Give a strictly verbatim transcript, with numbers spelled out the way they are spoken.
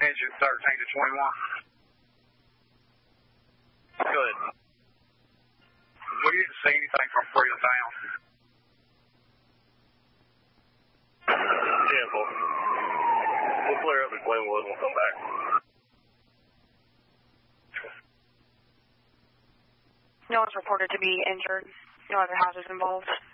engine thirteen to twenty-one. Good. We didn't see anything from Freedom down. ten four. We'll clear up the Glenwood and we'll come back. No one's reported to be injured. No other houses involved.